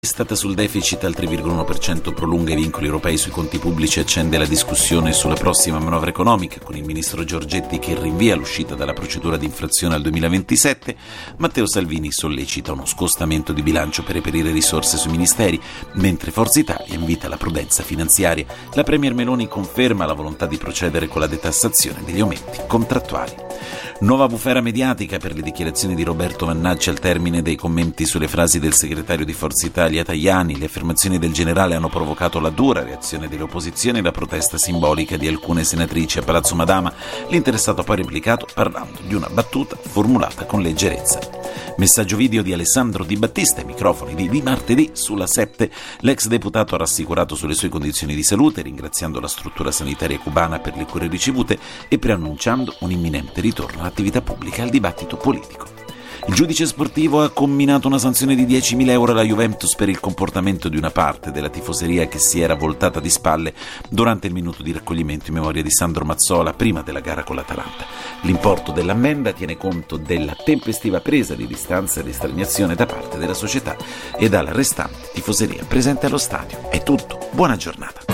È stata sul deficit al 3,1%, prolunga i vincoli europei sui conti pubblici e accende la discussione sulla prossima manovra economica, con il ministro Giorgetti che rinvia l'uscita dalla procedura di infrazione al 2027. Matteo Salvini sollecita uno scostamento di bilancio per reperire risorse sui ministeri, mentre Forza Italia invita la prudenza finanziaria. La premier Meloni conferma la volontà di procedere con la detassazione degli aumenti contrattuali. Nuova bufera mediatica per le dichiarazioni di Roberto Vannacci al termine dei commenti sulle frasi del segretario di Forza Italia Tajani. Le affermazioni del generale hanno provocato la dura reazione delle opposizioni e la protesta simbolica di alcune senatrici a Palazzo Madama. L'interessato ha poi replicato parlando di una battuta formulata con leggerezza. Messaggio video di Alessandro Di Battista ai microfoni di martedì sulla 7. L'ex deputato ha rassicurato sulle sue condizioni di salute, ringraziando la struttura sanitaria cubana per le cure ricevute e preannunciando un imminente ritorno all'attività pubblica e al dibattito politico. Il giudice sportivo ha comminato una sanzione di 10.000 euro alla Juventus per il comportamento di una parte della tifoseria che si era voltata di spalle durante il minuto di raccoglimento in memoria di Sandro Mazzola prima della gara con l'Atalanta. L'importo dell'ammenda tiene conto della tempestiva presa di distanza ed estraniazione da parte della società e dalla restante tifoseria presente allo stadio. È tutto, buona giornata.